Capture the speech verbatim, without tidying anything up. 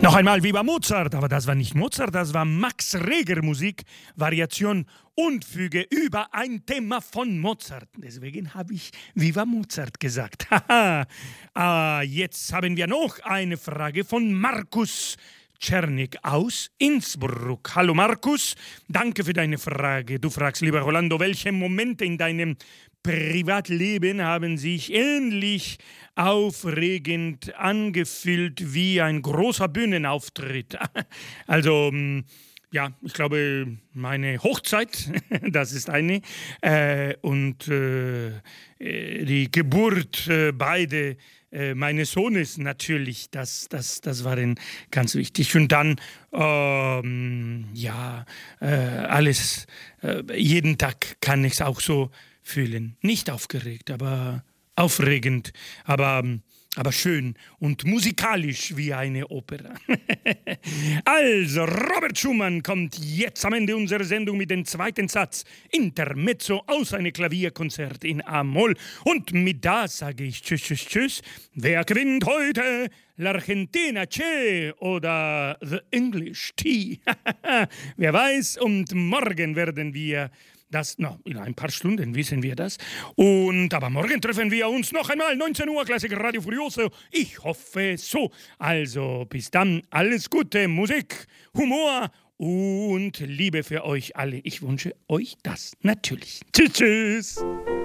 Noch einmal Viva Mozart, aber das war nicht Mozart, das war Max Reger Musik, Variation und Füge über ein Thema von Mozart. Deswegen habe ich Viva Mozart gesagt. Haha. ah, jetzt haben wir noch eine Frage von Markus Czernik aus Innsbruck. Hallo Markus, danke für deine Frage. Du fragst, lieber Rolando, welche Momente in deinem Privatleben haben sich ähnlich aufregend angefühlt wie ein großer Bühnenauftritt. Also, ja, ich glaube, meine Hochzeit, das ist eine, äh, und äh, die Geburt äh, beide äh, meines Sohnes natürlich, das, das, das waren ganz wichtig. Und dann, ähm, ja, äh, alles, äh, jeden Tag kann ich es auch so fühlen. Nicht aufgeregt, aber aufregend, aber, aber schön und musikalisch wie eine Oper. Also, Robert Schumann kommt jetzt am Ende unserer Sendung mit dem zweiten Satz. Intermezzo aus einem Klavierkonzert in A-Moll. Und mit das sage ich tschüss, tschüss, tschüss. Wer gewinnt heute? L'Argentina Che oder The English Tea? Wer weiß, und morgen werden wir das, no, in ein paar Stunden wissen wir das. Und aber morgen treffen wir uns noch einmal, neunzehn Uhr, Klassik Radio Furioso. Ich hoffe so. Also bis dann, alles Gute, Musik, Humor und Liebe für euch alle. Ich wünsche euch das natürlich. Tschüss, tschüss.